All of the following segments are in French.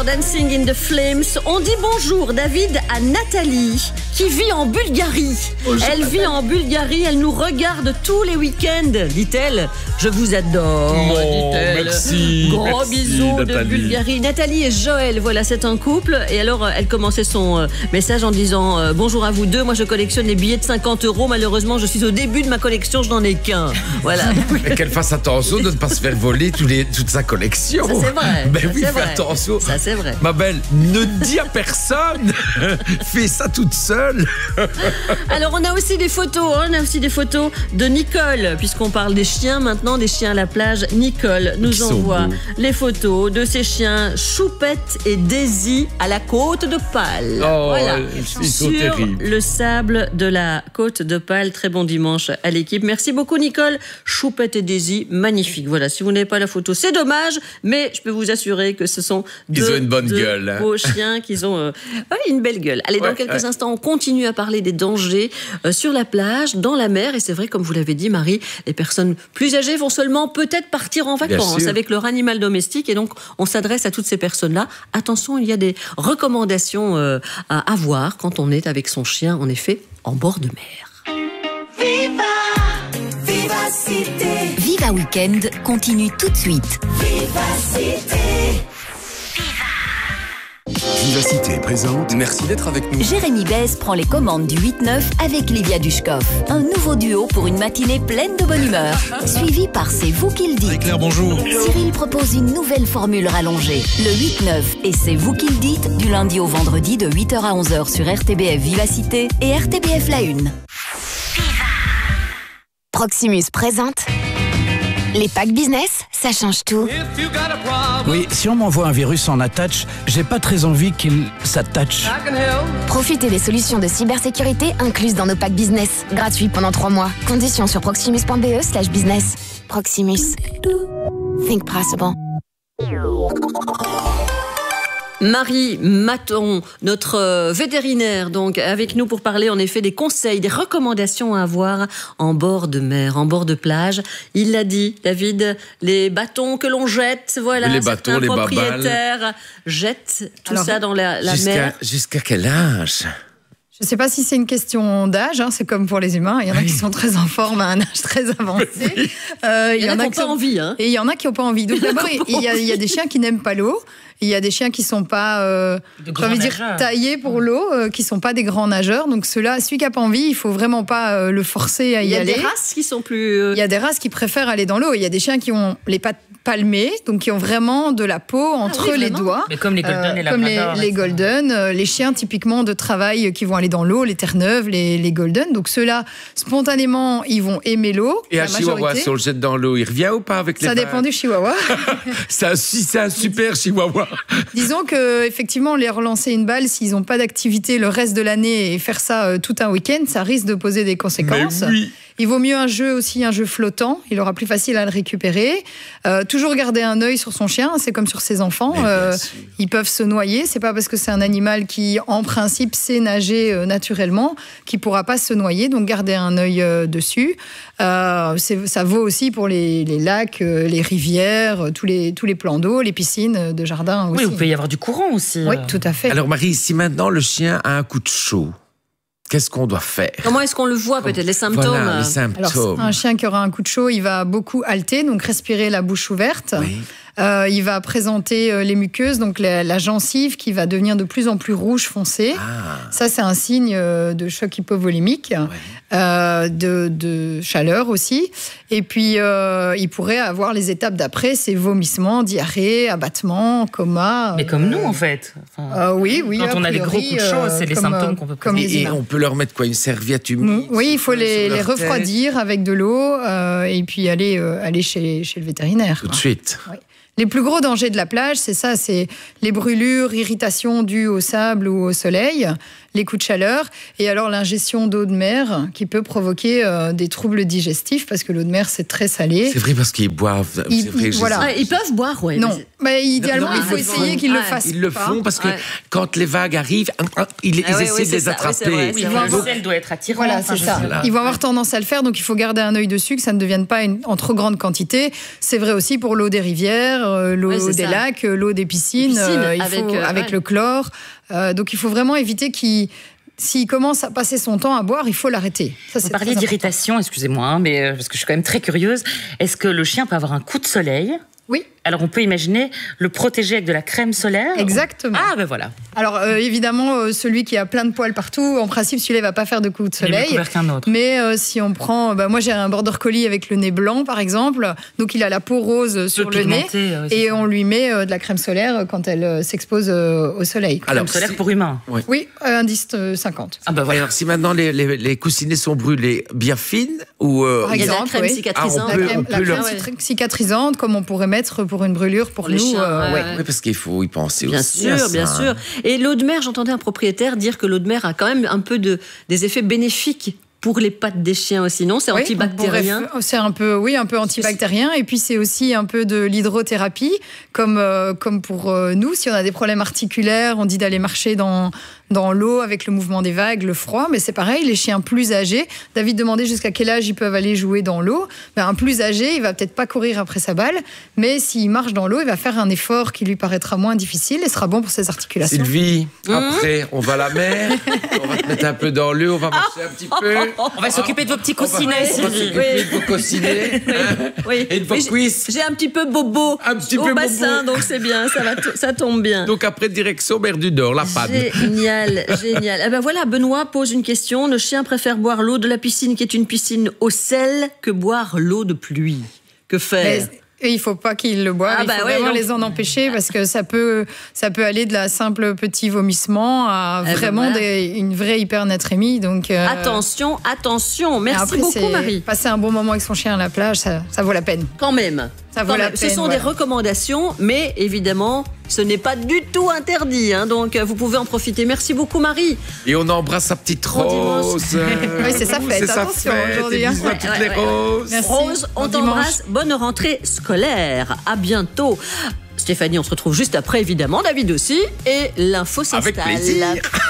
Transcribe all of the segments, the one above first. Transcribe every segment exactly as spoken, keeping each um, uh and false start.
Dancing in the Flames. On dit bonjour, David, à Nathalie, qui vit en Bulgarie. Bonjour, elle vit en Bulgarie, elle nous regarde tous les week-ends, dit-elle. Je vous adore, oh, dit-elle. Merci. Gros merci, bisous Nathalie. de Bulgarie. Nathalie et Joël, voilà, c'est un couple. Et alors, elle commençait son euh, message en disant euh, bonjour à vous deux. Moi, je collectionne les billets de cinquante euros. Malheureusement, je suis au début de ma collection, je n'en ai qu'un. Voilà. Mais qu'elle fasse attention de ne pas se faire voler tous les, toute sa collection. Ça, c'est vrai. Ben ça, oui, fais vrai. attention. Ça, c'est vrai. Ma belle, ne dis à personne. Fais ça toute seule. Alors, on a aussi des photos. Hein, on a aussi des photos de Nicole, puisqu'on parle des chiens maintenant, des chiens à la plage. Nicole nous envoie les photos de ces chiens Choupette et Daisy à la côte de Pâle. Oh, voilà. ils sont Sur terribles. le sable de la côte de Pâle. Très bon dimanche à l'équipe. Merci beaucoup, Nicole. Choupette et Daisy, magnifique. Voilà, si vous n'avez pas la photo, c'est dommage, mais je peux vous assurer que ce sont Ils deux, ont une bonne deux gueule. Hein. beaux chiens qui ont euh, ouais, une belle gueule. Allez, dans ouais, quelques ouais. instants, on continue à parler des dangers euh, sur la plage, dans la mer. Et c'est vrai, comme vous l'avez dit, Marie, les personnes plus âgées vont seulement peut-être partir en vacances avec leur animal domestique. Et donc, on s'adresse à toutes ces personnes-là. Attention, il y a des recommandations euh, à avoir quand on est avec son chien, en effet, en bord de mer. Viva Vivacité. Viva Weekend continue tout de suite. Vivacité. Vivacité présente. Merci d'être avec nous. Jérémy Bèze prend les commandes du huit neuf avec Livia Dushkov. Un nouveau duo pour une matinée pleine de bonne humeur. Suivi par C'est vous qui le dites. Claire, bonjour. Cyril propose une nouvelle formule rallongée. Le huit neuf et C'est vous qui le dites, du lundi au vendredi de huit heures à onze heures sur R T B F Vivacité et R T B F La Une. Proximus présente les packs business, ça change tout. Oui, si on m'envoie un virus en attach, j'ai pas très envie qu'il s'attache. Profitez des solutions de cybersécurité incluses dans nos packs business. Gratuits pendant trois mois. Conditions sur proximus.be slash business. Proximus. Think possible. Marie Maton, notre vétérinaire, donc, avec nous pour parler en effet des conseils, des recommandations à avoir en bord de mer, en bord de plage. Il l'a dit, David, les bâtons que l'on jette, voilà, les bâtons, les propriétaires jettent tout Alors, ça dans la, la jusqu'à, mer. Jusqu'à quel âge? Je ne sais pas si c'est une question d'âge, hein, c'est comme pour les humains. Il y en a oui. qui sont très en forme à un âge très avancé. Oui. Euh, il y, y en a qui n'ont pas envie. Hein. Et il y en a qui n'ont pas envie. Donc d'abord, il y, a, il y a des chiens qui n'aiment pas l'eau. Il y a des chiens qui ne sont pas euh, j'ai envie de dire, taillés pour l'eau, euh, qui ne sont pas des grands nageurs. Donc ceux-là, celui qui n'a pas envie, il ne faut vraiment pas euh, le forcer à y, aller. Il y a aller. des races qui sont plus... Euh... Il y a des races qui préfèrent aller dans l'eau. Il y a des chiens qui ont les pattes palmées, donc qui ont vraiment de la peau entre ah oui, les doigts. Mais comme les golden euh, et la Comme les, les golden, euh, les chiens typiquement de travail qui vont aller dans l'eau, les terre-neuve, les, les golden. Donc ceux-là, spontanément, ils vont aimer l'eau. Et un chihuahua, si on le jette dans l'eau, il revient ou pas avec les Ça mains? dépend du chihuahua. c'est, un, c'est un super chihuahua. Disons que effectivement, les relancer une balle, s'ils n'ont pas d'activité le reste de l'année et faire ça euh, tout un week-end, ça risque de poser des conséquences. Mais oui. Il vaut mieux un jeu aussi, un jeu flottant. Il aura plus facile à le récupérer. Euh, toujours garder un œil sur son chien. C'est comme sur ses enfants. Euh, ils peuvent se noyer. C'est pas parce que c'est un animal qui, en principe, sait nager euh, naturellement qu'il pourra pas se noyer. Donc, garder un œil euh, dessus. Euh, c'est, ça vaut aussi pour les, les lacs, euh, les rivières, euh, tous les, tous les plans d'eau, les piscines euh, de jardin aussi. Oui, il peut y avoir du courant aussi. Oui, tout à fait. Alors, Marie, si maintenant le chien a un coup de chaud, qu'est-ce qu'on doit faire? Comment est-ce qu'on le voit peut-être, les symptômes? Voilà, les symptômes. Alors, un chien qui aura un coup de chaud, il va beaucoup halter, donc respirer la bouche ouverte. Oui. Euh, il va présenter euh, les muqueuses, donc la, la gencive qui va devenir de plus en plus rouge foncé. Ah. Ça, c'est un signe euh, de choc hypovolémique, ouais. euh, de, de chaleur aussi. Et puis, euh, il pourrait avoir les étapes d'après, c'est vomissements, diarrhée, abattement, coma. Mais comme euh, nous, en fait. Enfin, euh, oui, oui. Quand on a des gros coups de chaud, c'est les symptômes qu'on peut présenter. Et, et on peut leur mettre quoi? Une serviette humide? Oui, il faut les, les refroidir avec de l'eau euh, et puis aller, euh, aller chez, chez le vétérinaire. Tout quoi. de suite. Oui. Les plus gros dangers de la plage, c'est ça, c'est les brûlures, irritations dues au sable ou au soleil, les coups de chaleur, et alors l'ingestion d'eau de mer qui peut provoquer euh, des troubles digestifs parce que l'eau de mer c'est très salé. C'est vrai parce qu'ils boivent. Ils, c'est vrai, ils, voilà. Ah, ils peuvent boire, oui. Non, Bah, idéalement, non, non, il faut ils essayer le qu'ils ouais. le fassent. Ils le pas. font parce que Ouais. quand les vagues arrivent, ils, ils Ah ouais, essaient ouais, de c'est les ça, oui, c'est attraper. vrai, Oui, c'est le vrai. vaisselle doit être attirant. Voilà, enfin, c'est je ça. sais pas. Ils vont avoir tendance à le faire, donc il faut garder un œil dessus, que ça ne devienne pas une- en trop grande quantité. C'est vrai aussi pour l'eau des rivières, euh, l'eau Ouais, c'est des ça. lacs, euh, l'eau des piscines, Les piscines, euh, il avec, faut- euh, avec ouais. le chlore. Euh, donc il faut vraiment éviter qu'il... S'il commence à passer son temps à boire, il faut l'arrêter. Ça, Vous c'est parliez très important. d'irritation, excusez-moi, hein, mais euh, parce que je suis quand même très curieuse. Est-ce que le chien peut avoir un coup de soleil? Oui, Alors on peut imaginer le protéger avec de la crème solaire. exactement. Ah ben voilà. Alors euh, évidemment, euh, celui qui a plein de poils partout, en principe, celui-là, il va pas faire de coups de Il est mieux soleil. couvert qu'un autre. Mais euh, si on prend, bah, moi j'ai un border collie avec le nez blanc par exemple, donc il a la peau rose sur le nez, pigmenté, euh, c'est et ça. on lui met euh, de la crème solaire quand elle euh, s'expose euh, au soleil. quoi. Alors, Crème solaire si- pour humains. Oui, euh, indice euh, cinquante. Ah ben voilà. Alors, si maintenant les, les, les coussinets sont brûlés, bien fines ou euh, Par Il y a de la exemple, crème oui. cicatrisante. Ah, La peut- crème, on la peut crème leur- citri- cicatrisante, comme on pourrait mettre pour une brûlure pour, Pour les nous. chiens, euh, ouais, ouais. ouais. Oui, parce qu'il faut y penser Bien aussi. à sûr, ça, bien hein. sûr. Et l'eau de mer, j'entendais un propriétaire dire que l'eau de mer a quand même un peu de, des effets bénéfiques pour les pattes des chiens aussi, non? C'est Oui, antibactérien. on pourrait f- C'est un peu, oui, un peu antibactérien. Et puis c'est aussi un peu de l'hydrothérapie, comme euh, comme pour euh, nous. Si on a des problèmes articulaires, on dit d'aller marcher dans dans l'eau avec le mouvement des vagues, le froid. Mais c'est pareil, les chiens plus âgés. David demandait jusqu'à quel âge ils peuvent aller jouer dans l'eau. Ben, un plus âgé, il va peut-être pas courir après sa balle, mais s'il marche dans l'eau, il va faire un effort qui lui paraîtra moins difficile et sera bon pour ses articulations. Sylvie, Mmh. après, on va à la mer, on va te mettre un peu dans l'eau, on va marcher un petit peu. On va s'occuper de vos petits On va- coussinets, on va Sylvie. s'occuper de vos coussinets hein, Oui. et de vos Mais j'ai- cuisses. J'ai un petit peu bobo Un petit au peu bassin, bobo. donc c'est bien, ça, va t- ça tombe bien. Donc après, direction mer du Nord, la panne. Génial, génial. Eh ben voilà, Benoît pose une question. Le chien préfère boire l'eau de la piscine, qui est une piscine au sel, que boire l'eau de pluie. Que faire? Mais- Et il faut pas qu'ils le boivent, Ah il bah faut ouais, vraiment donc- les en empêcher parce que ça peut, ça peut aller de la simple petit vomissement à Eh ben vraiment voilà. des- une vraie hypernatrémie. Donc, euh, Attention, attention. et Merci après, beaucoup, c'est- Marie. Passer un bon moment avec son chien à la plage, ça, ça vaut la peine. Quand même. Ça vaut Quand la même. Ce peine, sont voilà. des recommandations, mais évidemment, ce n'est pas du tout interdit. hein. donc, euh, vous pouvez en profiter. Merci beaucoup, Marie. Et on embrasse sa petite Bon dimanche. rose. Oui, c'est sa Ouh, fête, c'est sa attention, fête. aujourd'hui, Et hein. bisous à Ouais, toutes ouais, les ouais. roses. Merci. Rose, on Bon dimanche. t'embrasse. Bonne rentrée scolaire. À bientôt. Stéphanie, on se retrouve juste après, évidemment. David aussi. Et l'info s'installe. Avec plaisir.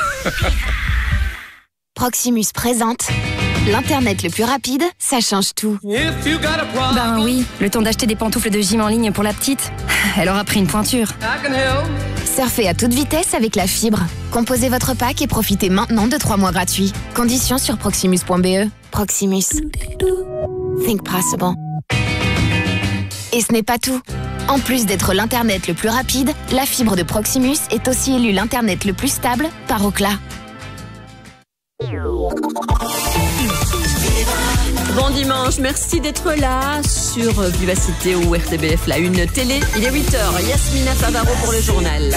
Proximus présente l'Internet le plus rapide, ça change tout. Ben oui, le temps d'acheter des pantoufles de gym en ligne pour la petite. Elle aura pris une pointure. Surfez à toute vitesse avec la fibre. Composez votre pack et profitez maintenant de trois mois gratuits. Conditions sur proximus point b e. Proximus. Think possible. Et ce n'est pas tout. En plus d'être l'Internet le plus rapide, la fibre de Proximus est aussi élue l'Internet le plus stable par Ookla. Bon dimanche, merci d'être là sur Vivacité ou R T B F, la une télé. Il est huit heures, Yasmina Favaro pour le journal.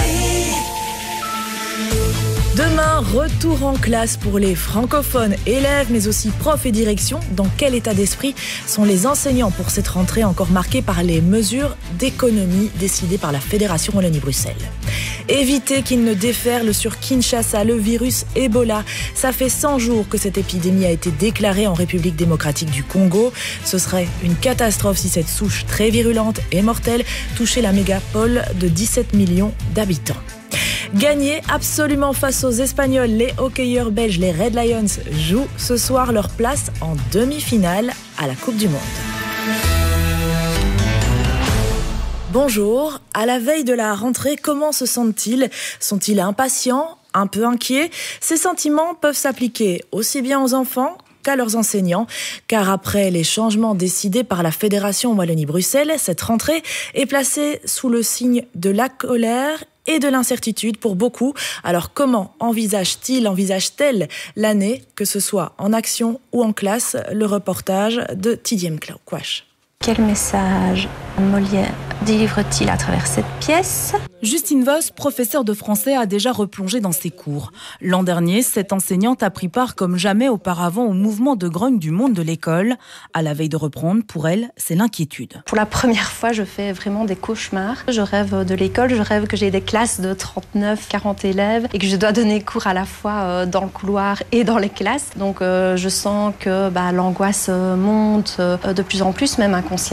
Demain, retour en classe pour les francophones, élèves, mais aussi profs et direction. Dans quel état d'esprit sont les enseignants pour cette rentrée encore marquée par les mesures d'économie décidées par la Fédération Wallonie-Bruxelles? Éviter qu'il ne déferle sur Kinshasa le virus Ebola. Ça fait cent jours que cette épidémie a été déclarée en République démocratique du Congo. Ce serait une catastrophe si cette souche très virulente et mortelle touchait la mégapole de dix-sept millions d'habitants. Gagner absolument face aux Espagnols, les hockeyeurs belges, les Red Lions, jouent ce soir leur place en demi-finale à la Coupe du Monde. Bonjour, à la veille de la rentrée, comment se sentent-ils? Sont-ils impatients, un peu inquiets? Ces sentiments peuvent s'appliquer aussi bien aux enfants qu'à leurs enseignants, car après les changements décidés par la Fédération Wallonie-Bruxelles, cette rentrée est placée sous le signe de la colère et de l'incertitude pour beaucoup. Alors comment envisage-t-il, envisage-t-elle l'année, que ce soit en action ou en classe? Le reportage de Tidiem Kouache. Quel message Molière délivre-t-il à travers cette pièce? Justine Voss, professeure de français, a déjà replongé dans ses cours. L'an dernier, cette enseignante a pris part comme jamais auparavant au mouvement de grogne du monde de l'école. À la veille de reprendre, pour elle, c'est l'inquiétude. Pour la première fois, je fais vraiment des cauchemars. Je rêve de l'école, je rêve que j'ai des classes de trente-neuf, quarante élèves et que je dois donner cours à la fois dans le couloir et dans les classes. Donc euh, je sens que bah, l'angoisse monte de plus en plus, même inconsciemment.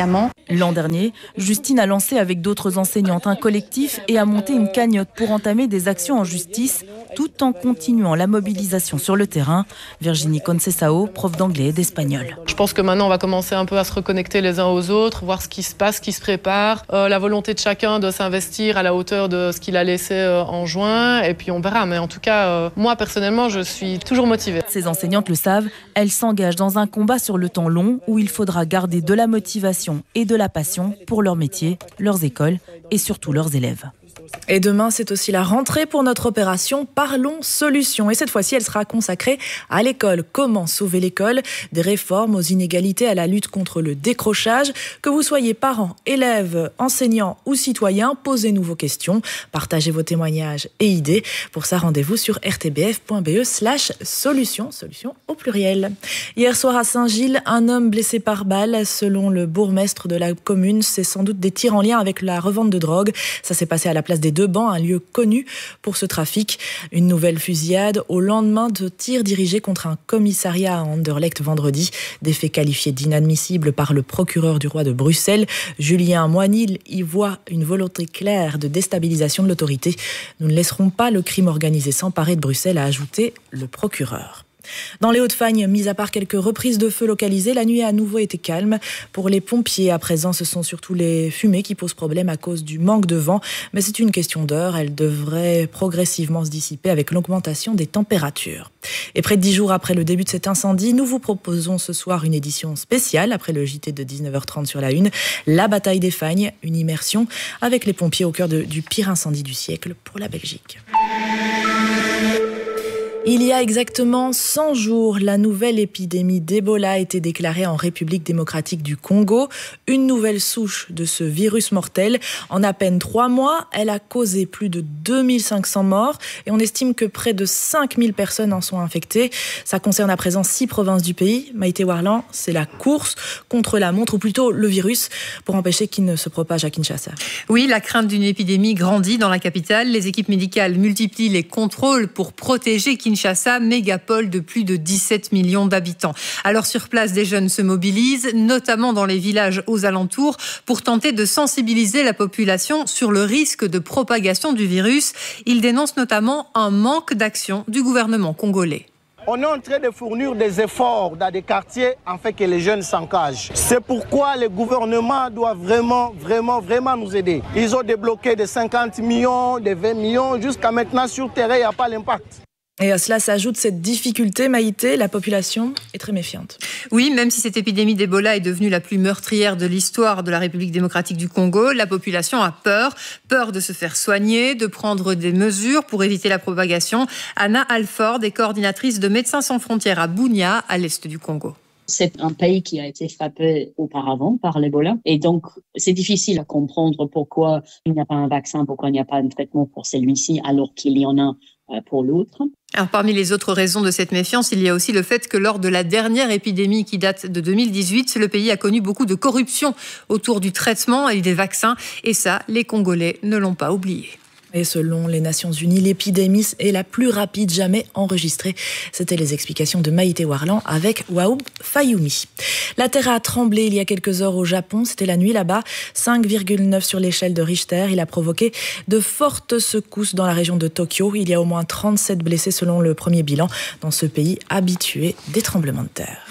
L'an dernier, Justine a lancé avec d'autres enseignantes un collectif et a monté une cagnotte pour entamer des actions en justice tout en continuant la mobilisation sur le terrain. Virginie Concesao, prof d'anglais et d'espagnol. Je pense que maintenant on va commencer un peu à se reconnecter les uns aux autres, voir ce qui se passe, ce qui se prépare, euh, la volonté de chacun de s'investir à la hauteur de ce qu'il a laissé euh, en juin et puis on verra. Mais en tout cas, euh, moi personnellement, je suis toujours motivée. Ces enseignantes le savent, elles s'engagent dans un combat sur le temps long où il faudra garder de la motivation et de la passion pour leur métier, leurs écoles et surtout leurs élèves. Et demain, c'est aussi la rentrée pour notre opération Parlons Solutions. Et cette fois-ci, elle sera consacrée à l'école. Comment sauver l'école? Des réformes aux inégalités, à la lutte contre le décrochage. Que vous soyez parents, élèves, enseignants ou citoyens, posez-nous vos questions, partagez vos témoignages et idées. Pour ça, rendez-vous sur rtbf.be slash solutions, solutions au pluriel. Hier soir à Saint-Gilles, un homme blessé par balle. Selon le bourgmestre de la commune, c'est sans doute des tirs en lien avec la revente de drogue. Ça s'est passé à la place des Deux Bancs, un lieu connu pour ce trafic. Une nouvelle fusillade au lendemain de tirs dirigés contre un commissariat à Anderlecht vendredi. Des faits qualifiés d'inadmissibles par le procureur du roi de Bruxelles. Julien Moinil y voit une volonté claire de déstabilisation de l'autorité. Nous ne laisserons pas le crime organisé s'emparer de Bruxelles, a ajouté le procureur. Dans les Hauts-de-Fagne, mis à part quelques reprises de feu localisées, la nuit a à nouveau été calme. Pour les pompiers, à présent, ce sont surtout les fumées qui posent problème à cause du manque de vent. Mais c'est une question d'heure, elle devrait progressivement se dissiper avec l'augmentation des températures. Et près de dix jours après le début de cet incendie, nous vous proposons ce soir une édition spéciale, après le J T de dix-neuf heures trente sur la Une, la bataille des Fagnes, une immersion avec les pompiers au cœur de, du pire incendie du siècle pour la Belgique. Il y a exactement cent jours, la nouvelle épidémie d'Ebola a été déclarée en République démocratique du Congo. Une nouvelle souche de ce virus mortel. En à peine trois mois, elle a causé plus de deux mille cinq cents morts et on estime que près de cinq mille personnes en sont infectées. Ça concerne à présent six provinces du pays. Maïté Warlan, c'est la course contre la montre, ou plutôt le virus, pour empêcher qu'il ne se propage à Kinshasa. Oui, la crainte d'une épidémie grandit dans la capitale. Les équipes médicales multiplient les contrôles pour protéger Kinshasa. Kinshasa, mégapole de plus de dix-sept millions d'habitants. Alors sur place, des jeunes se mobilisent, notamment dans les villages aux alentours, pour tenter de sensibiliser la population sur le risque de propagation du virus. Ils dénoncent notamment un manque d'action du gouvernement congolais. On est en train de fournir des efforts dans des quartiers afin que les jeunes s'engagent. C'est pourquoi le gouvernement doit vraiment, vraiment, vraiment nous aider. Ils ont débloqué de cinquante millions, de vingt millions. Jusqu'à maintenant, sur le terrain, il n'y a pas l'impact. Et à cela s'ajoute cette difficulté, Maïté, la population est très méfiante. Oui, même si cette épidémie d'Ebola est devenue la plus meurtrière de l'histoire de la République démocratique du Congo, la population a peur, peur de se faire soigner, de prendre des mesures pour éviter la propagation. Anna Alford est coordinatrice de Médecins sans frontières à Bunia, à l'est du Congo. C'est un pays qui a été frappé auparavant par l'Ebola. Et donc, c'est difficile à comprendre pourquoi il n'y a pas un vaccin, pourquoi il n'y a pas un traitement pour celui-ci, alors qu'il y en a pour l'autre. Alors, parmi les autres raisons de cette méfiance, il y a aussi le fait que lors de la dernière épidémie qui date de deux mille dix-huit, le pays a connu beaucoup de corruption autour du traitement et des vaccins. Et ça, les Congolais ne l'ont pas oublié. Et selon les Nations Unies, l'épidémie est la plus rapide jamais enregistrée. C'était les explications de Maïté Warlan avec Waoub Fayoumi. La Terre a tremblé il y a quelques heures au Japon. C'était la nuit là-bas. cinq virgule neuf sur l'échelle de Richter. Il a provoqué de fortes secousses dans la région de Tokyo. Il y a au moins trente-sept blessés selon le premier bilan dans ce pays habitué des tremblements de terre.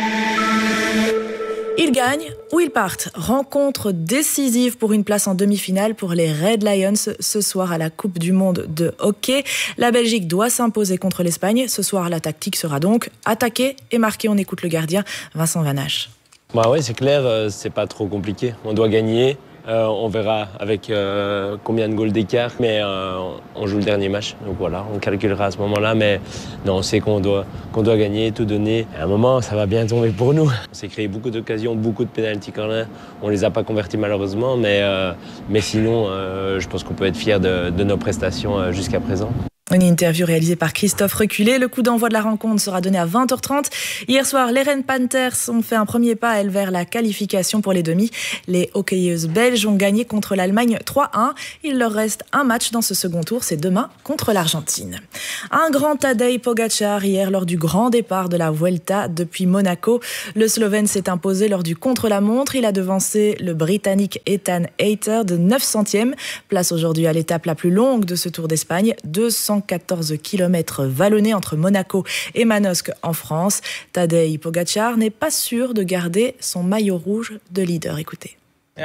Ils gagnent ou ils partent. Rencontre décisive pour une place en demi-finale pour les Red Lions ce soir à la Coupe du Monde de hockey. La Belgique doit s'imposer contre l'Espagne. Ce soir, la tactique sera donc attaquer et marquer. On écoute le gardien Vincent Vanache. Bah ouais, c'est clair, c'est pas trop compliqué. On doit gagner. Euh, on verra avec euh, combien de goals d'écart, mais euh, on joue le dernier match. Donc voilà, on calculera à ce moment-là. Mais non, on sait qu'on doit, qu'on doit gagner, tout donner. À un moment, ça va bien tomber pour nous. On s'est créé beaucoup d'occasions, beaucoup de penalty corner. On les a pas convertis malheureusement, mais, euh, mais sinon, euh, je pense qu'on peut être fier de, de nos prestations euh, jusqu'à présent. Une interview réalisée par Christophe Reculé. Le coup d'envoi de la rencontre sera donné à vingt heures trente. Hier soir, les Rennes Panthers ont fait un premier pas, elles, vers la qualification pour les demi. Les hockeyeuses belges ont gagné contre l'Allemagne trois un. Il leur reste un match dans ce second tour, c'est demain contre l'Argentine. Un grand Tadej Pogačar hier lors du grand départ de la Vuelta depuis Monaco. Le Slovène s'est imposé lors du contre-la-montre. Il a devancé le Britannique Ethan Hayter de neuf centièmes. Place aujourd'hui à l'étape la plus longue de ce Tour d'Espagne, deux cent quatorze kilomètres vallonnés entre Monaco et Manosque en France. Tadej Pogačar n'est pas sûr de garder son maillot rouge de leader. Écoutez.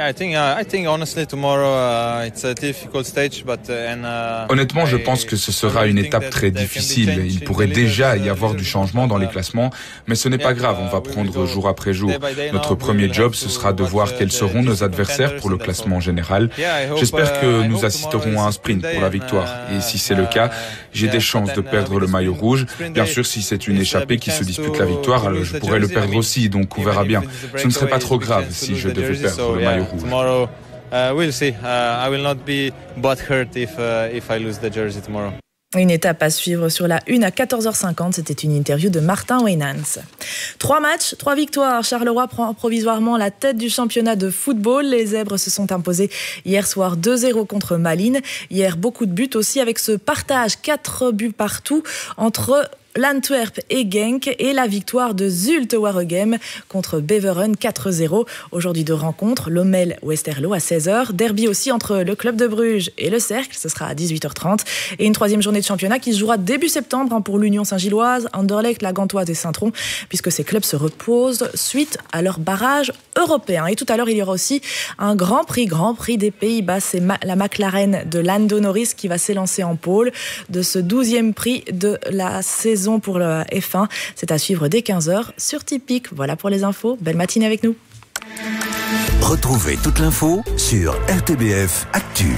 Honnêtement, je pense que ce sera une étape très difficile. Il pourrait déjà y avoir du changement dans les classements, mais ce n'est pas grave, on va prendre jour après jour. Notre premier job, ce sera de voir quels seront nos adversaires pour le classement général. J'espère que nous assisterons à un sprint pour la victoire. Et si c'est le cas, j'ai des chances de perdre le maillot rouge. Bien sûr, si c'est une échappée qui se dispute la victoire, alors je pourrais le perdre aussi, donc on verra bien. Ce ne serait pas trop grave si je devais perdre le maillot. Tomorrow, uh, we'll see. Uh, I will not be butthurt if uh, if I lose the jersey tomorrow. Une étape à suivre sur la une à quatorze heures cinquante. C'était une interview de Martin Weynans. Trois matchs, trois victoires. Charleroi prend provisoirement la tête du championnat de football. Les Zèbres se sont imposés hier soir deux zéro contre Malines. Hier, beaucoup de buts aussi avec ce partage, quatre buts partout entre l'Antwerp et Genk et la victoire de Zulte Waregem contre Beveren quatre zéro. Aujourd'hui deux rencontres, Lommel-Westerlo à seize heures. Derby aussi entre le club de Bruges et le Cercle, ce sera à dix-huit heures trente. Et une troisième journée de championnat qui se jouera début septembre hein, pour l'Union Saint-Gilloise, Anderlecht, la Gantoise et Saint-Tron, puisque ces clubs se reposent suite à leur barrage européen. Et tout à l'heure, il y aura aussi un grand prix, grand prix des Pays-Bas. C'est ma- la McLaren de Lando Norris qui va s'élancer en pôle de ce douzième prix de la saison pour le F un. C'est à suivre dès quinze heures sur Tipeee. Voilà pour les infos. Belle matinée avec nous. Retrouvez toute l'info sur R T B F Actu.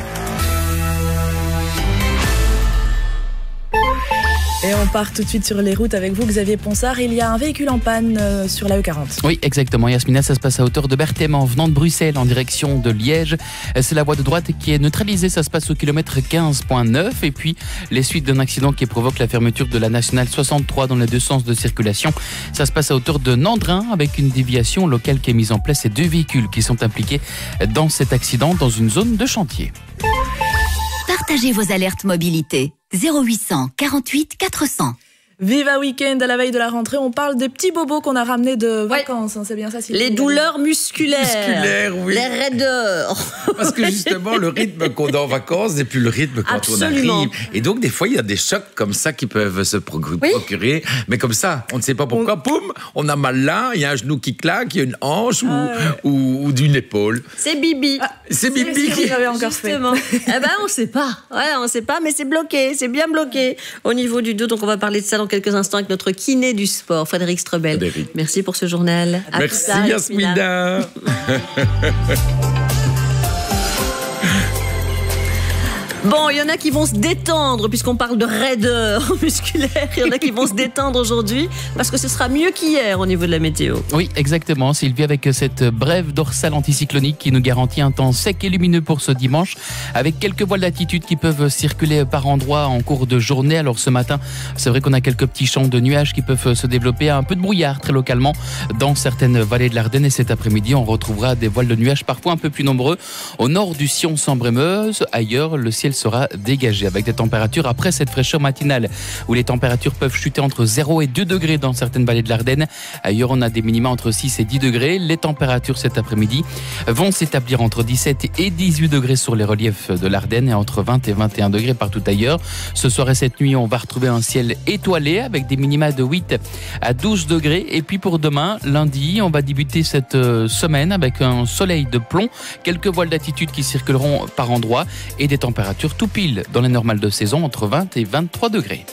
Et on part tout de suite sur les routes avec vous, Xavier Ponsard. Il y a un véhicule en panne euh, sur la E quarante. Oui, exactement. Yasmina, ça se passe à hauteur de Berthem en venant de Bruxelles en direction de Liège. C'est la voie de droite qui est neutralisée. Ça se passe au kilomètre quinze virgule neuf. Et puis, les suites d'un accident qui provoque la fermeture de la nationale soixante-trois dans les deux sens de circulation. Ça se passe à hauteur de Nandrin avec une déviation locale qui est mise en place et deux véhicules qui sont impliqués dans cet accident dans une zone de chantier. Partagez vos alertes mobilité. zéro huit cent quarante-huit quatre cents. Viva Weekend, à la veille de la rentrée, on parle des petits bobos qu'on a ramenés de vacances, hein, c'est bien ça Sylvie? Les douleurs musculaires, Musculaires, oui. les raideurs. Parce que justement, le rythme qu'on a en vacances n'est plus le rythme quand Absolument. on arrive. Et donc, des fois, il y a des chocs comme ça qui peuvent se pro- procurer. Mais comme ça, on ne sait pas pourquoi, poum, on a mal là, il y a un genou qui claque, il y a une hanche ou, Ah ouais. ou, ou d'une épaule. C'est Bibi. C'est Bibi qui... j'avais encore fait. Justement. Eh ben, on sait pas. Ouais, on sait pas, mais c'est bloqué. C'est bien bloqué au niveau du dos. Donc, on va parler de ça dans quelques instants avec notre kiné du sport, Frédéric Strebel. Frédéric. Merci pour ce journal. À plus Merci tard, Yasmina. Bon, il y en a qui vont se détendre, puisqu'on parle de raideur musculaire. Il y en a qui vont se détendre aujourd'hui, parce que ce sera mieux qu'hier au niveau de la météo. Oui, exactement, Sylvie, avec cette brève dorsale anticyclonique qui nous garantit un temps sec et lumineux pour ce dimanche, avec quelques voiles d'altitude qui peuvent circuler par endroits en cours de journée. Alors ce matin, c'est vrai qu'on a quelques petits champs de nuages qui peuvent se développer, un peu de brouillard très localement dans certaines vallées de l'Ardenne. Et cet après-midi, on retrouvera des voiles de nuages parfois un peu plus nombreux au nord du Sion sans Brémeuse. Ailleurs, le ciel sera dégagé avec des températures après cette fraîcheur matinale où les températures peuvent chuter entre zéro et deux degrés dans certaines vallées de l'Ardenne. Ailleurs, on a des minima entre six et dix degrés. Les températures cet après-midi vont s'établir entre dix-sept et dix-huit degrés sur les reliefs de l'Ardenne et entre vingt et vingt et un degrés partout ailleurs. Ce soir et cette nuit, on va retrouver un ciel étoilé avec des minima de huit à douze degrés. Et puis pour demain, lundi, on va débuter cette semaine avec un soleil de plomb, quelques voiles d'altitude qui circuleront par endroits et des températures tout pile dans les normales de saison entre vingt et vingt-trois degrés.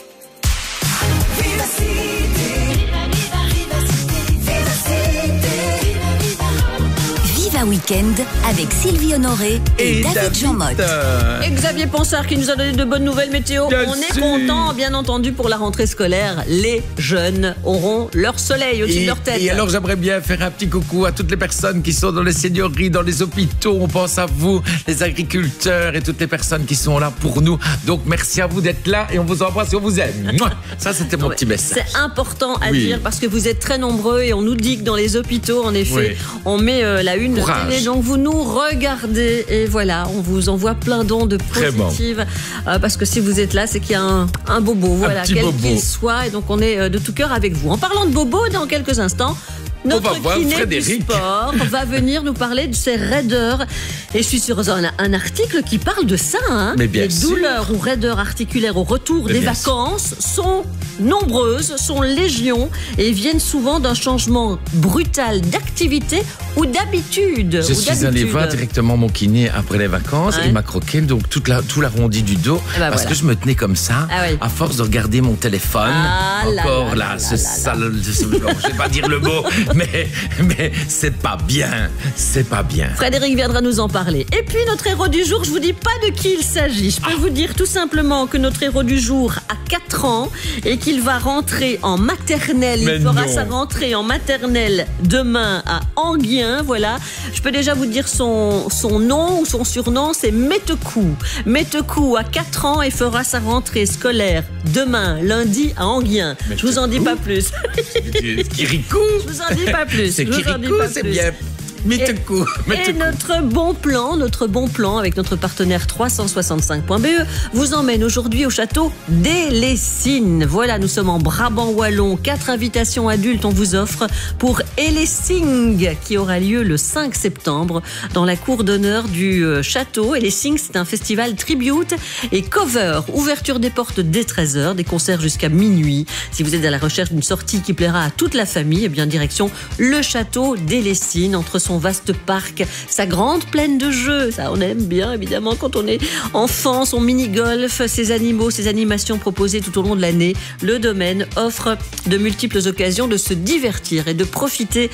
Déjà Week-end avec Sylvie Honoré et, et David, David Jean-Motte. Et Xavier Ponsard qui nous a donné de bonnes nouvelles météo. Bien On est content, bien entendu, pour la rentrée scolaire. Les jeunes auront leur soleil au-dessus de leur tête. Et alors j'aimerais bien faire un petit coucou à toutes les personnes qui sont dans les seigneuries, dans les hôpitaux. On pense à vous, les agriculteurs et toutes les personnes qui sont là pour nous. Donc merci à vous d'être là et on vous embrasse et on vous aime. Ça c'était mon petit message. C'est important à oui. dire parce que vous êtes très nombreux et on nous dit que dans les hôpitaux, en effet, oui. on met euh, la une Courage. de télé. Donc vous nous regardez et voilà, on vous envoie plein d'ondes positives. Bon. Euh, parce que si vous êtes là, c'est qu'il y a un, un bobo, voilà, quel qu'il soit. Et donc on est euh, de tout cœur avec vous. En parlant de bobo, dans quelques instants, notre kiné du sport va venir nous parler de ses raideurs. Et je suis sur un, un article qui parle de ça. Hein. Mais bien Les sûr. douleurs ou raideurs articulaires au retour Mais des vacances sûr. sont nombreuses, sont légion et viennent souvent d'un changement brutal d'activité ou d'habitude. Je ou suis allé voir directement mon kiné après les vacances. Ouais. Il m'a croqué donc toute la, tout l'arrondi du dos ben parce voilà. que je me tenais comme ça ah oui. à force de regarder mon téléphone. Ah Encore là, là, là, là, ce là, sale, là. Je ne vais pas dire le mot, mais, mais c'est pas bien. C'est pas bien. Frédéric viendra nous en parler. Et puis notre héros du jour, je vous dis pas de qui il s'agit. Je peux ah. vous dire tout simplement que notre héros du jour a quatre ans et qu'il va rentrer en maternelle. Mais il fera non. sa rentrée en maternelle demain à Enghien. Voilà. Je peux déjà vous dire son, son nom ou son surnom, c'est Métecou. Métecou a quatre ans et fera sa rentrée scolaire demain, lundi à Enghien. Je vous en dis pas plus. Kirikou. Je vous en dis pas plus. C'est Kirikou, c'est bien. Métecou. Et, et notre bon plan, notre bon plan avec notre partenaire trois cent soixante-cinq point B E vous emmène aujourd'hui au château des Lessines. Voilà, nous sommes en Brabant wallon. Quatre invitations adultes on vous offre pour Elessing qui aura lieu le cinq septembre dans la cour d'honneur du château. Elessing, c'est un festival tribute et cover. Ouverture des portes dès treize heures, des concerts jusqu'à minuit. Si vous êtes à la recherche d'une sortie qui plaira à toute la famille, eh bien direction le château des Lessines entre son vaste parc, sa grande plaine de jeux, ça on aime bien évidemment quand on est enfant, son mini-golf, ses animaux, ses animations proposées tout au long de l'année. Le domaine offre de multiples occasions de se divertir et de profiter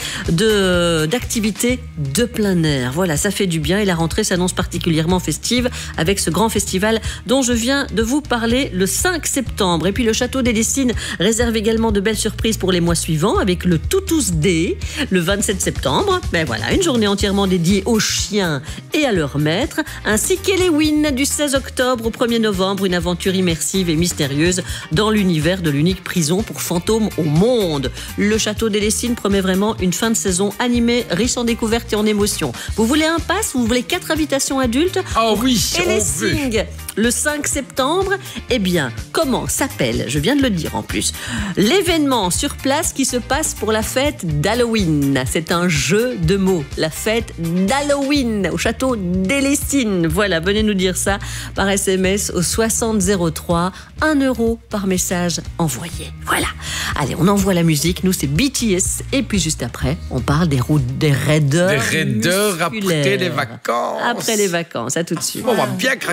de, d'activités de plein air. Voilà, ça fait du bien et la rentrée s'annonce particulièrement festive avec ce grand festival dont je viens de vous parler le cinq septembre. Et puis le château des Lessines réserve également de belles surprises pour les mois suivants avec le Toutous Day le vingt-sept septembre. Ben voilà, une journée entièrement dédiée aux chiens et à leur maître, ainsi qu'Halloween du seize octobre au premier novembre, une aventure immersive et mystérieuse dans l'univers de l'unique prison pour fantômes au monde. Le château des Lessines promet vraiment une fin de saison animée, riche en découvertes et en émotions. Vous voulez un pass? Vous voulez quatre invitations adultes? Oh oui, Elessing le cinq septembre. Eh bien, comment s'appelle, je viens de le dire en plus, l'événement sur place qui se passe pour la fête d'Halloween? C'est un jeu de mots. La fête d'Halloween au château des Lessines. Voilà, venez nous dire ça par S M S au soixante zéro trois, un euro par message envoyé. Voilà. Allez, on envoie la musique. Nous, c'est B T S. Et puis juste après, on parle des routes, des raideurs. Des raideurs musculaires. après les vacances. Après les vacances. À tout de suite. On va bien craquer.